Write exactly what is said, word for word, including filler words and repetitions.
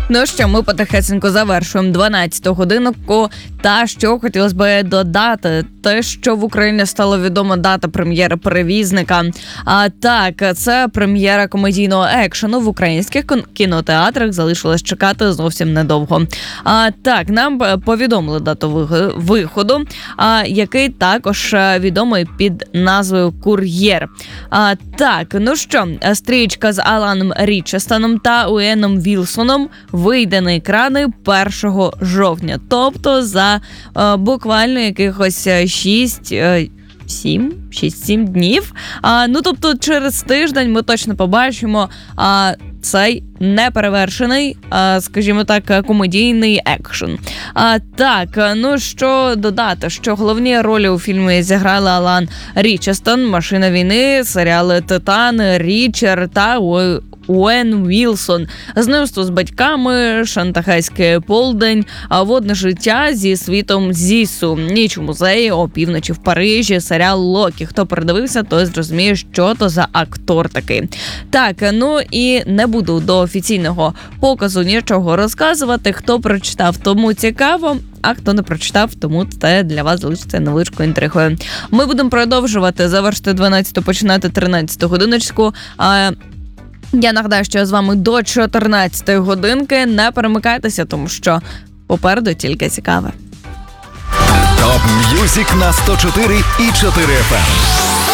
Ну що, ми потихесенько завершуємо дванадцяту годинку. Та що хотілося б додати, те, що в Україні стало відомо дата прем'єри «Перевізника». А так, це прем'єра комедійного екшену в українських кінотеатрах залишилось чекати зовсім недовго. А так, нам повідомили дату виходу, а, який також відомий під назвою «Кур'єр». А так, ну що, стрічка з Аланом Річестоном та Уеном Вілсоном вийде на екрани першого жовтня, тобто за е, буквально якихось шість сім шість-сім днів. А, ну, тобто через тиждень ми точно побачимо а, цей неперевершений, а, скажімо так, комедійний екшен. А, так, ну що додати, що головні ролі у фільмі зіграли Алан Річестон, «Машина війни», серіали «Титан», «Річер» та Уен Вілсон, знайомство з батьками, шантахайський полдень, водне життя зі світом Зісу, ніч у музеї, опівночі в Парижі, серіал «Локі». Хто передивився, той зрозуміє, що то за актор такий. Так, ну і не буду до офіційного показу нічого розказувати. Хто прочитав, тому цікаво. А хто не прочитав, тому це для вас залишиться невеличкою інтригою. Ми будемо продовжувати, завершити дванадцяту, починати тринадцяту годиночку. А я нагадаю, що я з вами до чотирнадцятої годинки. Не перемикайтеся, тому що попереду тільки цікаве. Топ М'юзик на сто чотири і чотири еф ем.